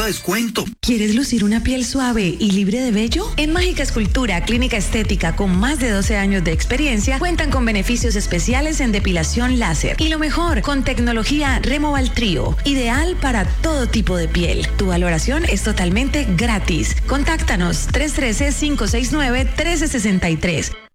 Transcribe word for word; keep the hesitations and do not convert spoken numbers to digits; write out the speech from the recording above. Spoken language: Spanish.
descuento. ¿Quieres lucir una piel suave y libre de vello? En Mágica Escultura, clínica estética con más de doce años de experiencia, cuentan con beneficios especiales en depilación láser. Y lo mejor, con tecnología Removal Trio, ideal para todo tipo de piel. Tu valoración es totalmente gratis. Contáctanos tres uno tres, cinco seis nueve, uno tres seis tres.